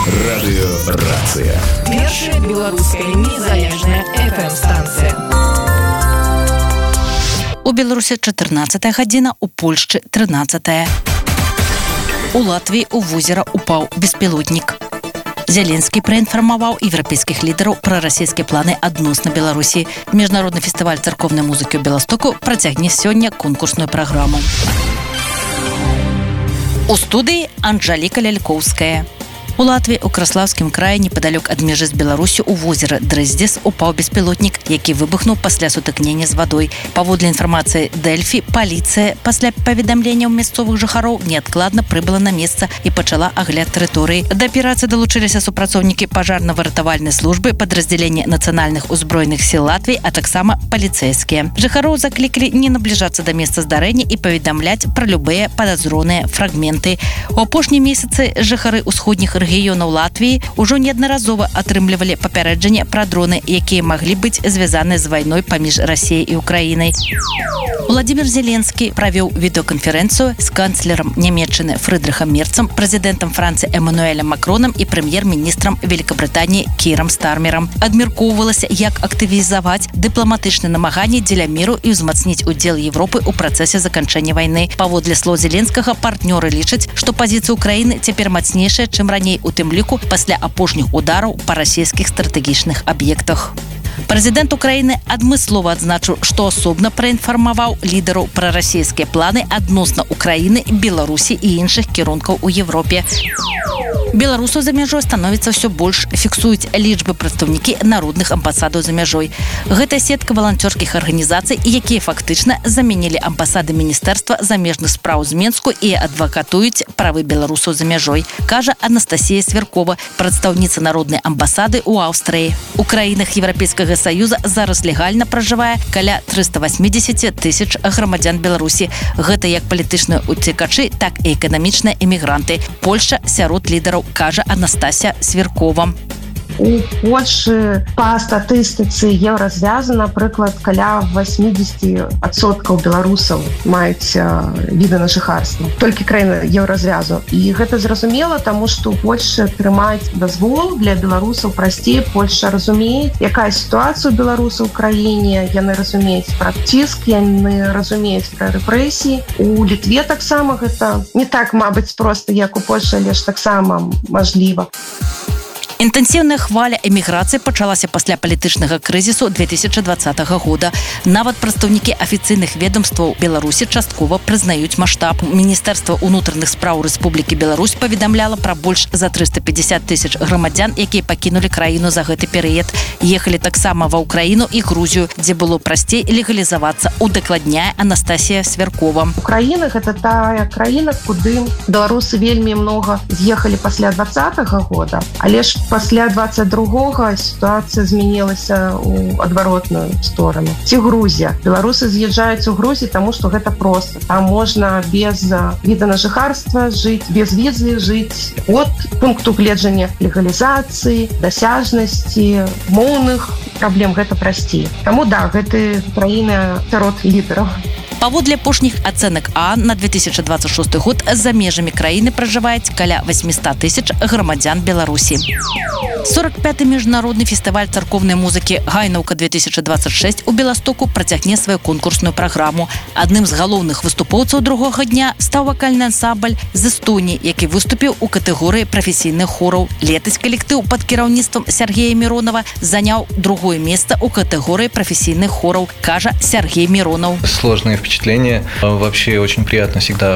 Радыёрацыя. Першая беларуская незалежная FM-станцыя. У Беларусі 14 гадзіна, у Польшчы 13. У Латвіі у возера упаў беспілотнік. Зеленскі праінфармаваў еўрапейскіх лідараў пра расійскія планы адносна Беларусі. Міжнародны фестываль царкоўнай музыкі ў Беластоку працягне сёння конкурсную праграму. У студыі Анжаліка Лялькоўская. У Латвіі у Краслаўскім краі непадалёк ад мяжы з Беларусю у возера Дрэздзес упаў беспілотнік, які выбухнуў пасля сутыкнення з вадой. Паводле інфармацыі Дэльфі, паліцыя пасля паведамленняў мясцовых жыхароў неадкладна прыбыла на месца і пачала агляд тэрыторыі. Да аперацыі далучыліся супрацоўнікі пажарна-выратавальнай службы, падраздзялення нацыянальных узброеных сіл Латвіі, а таксама паліцэйскія. Жыхароў заклікалі не набліжацца да месца здарэння і паведамляць пра любыя падазроныя фрагменты. У апошнія месяцы жыхары ўсходніх рэгіёнаў Латвіі ўжо неаднаразова атрымлівалі папярэджанне пра дроны, якія маглі быць звязаны з вайной паміж Расіяй і Украінай. Владимир Зеленскі правёў відэаканферэнцыю з канцлерам Нямецчыны Фрыдрыхам Мерцам, прэзідэнтам Францыі Эммануэлем Макронам і прэм'ер-міністрам Великабрытаніі Кірам Стармерам. Абмяркоўвалася, як актывізаваць дыпламатычныя намаганні дзеля міру і ўзмацніць удзел Европы ў працэсе заканчэння вайны. Паводле слоў Зеленскага, партнёры лічаць, што пазіцыя Украіны цяпер мацнейшая, чым раней, у тым ліку пасля апошніх удараў па расійскіх стратэгічных аб'ектах. Прэзідэнт Украіны адмыслова адзначыў, што асобна праінфармаваў лідараў пра расійскія планы адносна Украіны, Беларусі і іншых кірункаў у Европе. Беларусаў за мяжой становіцца ўсё больш, фіксуюць лічбы прадстаўнікі народных амбасадаў за мяжой. Гэта сетка валанцёрскіх арганізацый, якія фактычна замянілі амбасады міністэрства замежных спраў з Менску і адвакатуюць правы беларусаў за мяжой, кажа Анастасія Свяркова, прадстаўніца народнай амбасады ў Аўстрыі. У краінах Еўрапейскага Саюза зараз легальна пражывае каля 380 тысяч грамадзян Беларусі. Гэта як палітычныя уцекачы, так і эканамічныя эмігранты. Польшча сярод лідараў, кажа Анастасія Свяркова. У Польшы па статыстыцы еўразвязу, напрыклад, каля 80% беларусаў маюць віды на жыхарства. Толькі краіны еўразвязу. І гэта зразумела, таму што ў Польшы трымаюць дазвол для беларусаў прасцей. Польша разумее, якая сітуацыя у беларусаў у краіне. Яны разумеюць пра ціск, яны разумеюць пра рэпрэсіі. У Літве таксама гэта не так, мабыць, проста, як у Польшы, але ж таксама мажліва. Інтэнсіўная хваля эміграцыі пачалася пасля палітычнага крызісу 2020 года. Нават прадстаўнікі афіцыйных ведомстваў Беларусі часткова прызнаюць маштаб. Міністэрства ўнутраных спраў Рэспублікі Беларусь паведамляла пра больш за 350 тысяч грамадзян, якія пакінулі краіну за гэты перыяд. Ехалі таксама ва Ўкраіну і Грузію, дзе было прасцей легалізавацца, удакладняе Анастасія Свяркова. Украіна — гэта тая краіна, куды беларусы вельмі многа з'ехалі пасля 2020 года, але ж пасля 22-го сітуацыя змянілася ў адваротную сторону. Ці Грузія. Беларусы з'язджаюць у Грузію, таму што гэта проста. Там можна без віда на жыхарства жыць, без візы жыць. От пункту гледжання легалізацыі, дасяжнасці, моўных праблем гэта прасцей. Таму да, гэта краіна сярод лідараў. Паводле апошніх ацэнак ААН на 2026 год за межамі краіны пражываюць каля 800 тысяч грамадзян Беларусі. 45-й міжнародны фестываль царкоўнай музыкі «Гайнаўка-2026» у Беластоку працягне сваю конкурсную праграму. Адным з галоўных выступоўцаў другога дня стаў вакальны ансамбль з Эстоніі, які выступіў у катэгорыі прафесійных хораў. Летась калектыў пад кіраўніцтвам Сергея Миронова заняў другое месца ў катэгорыі прафесійных хораў, кажа Сергей Миронов. Сложные впечатления. Вообще очень приятно всегда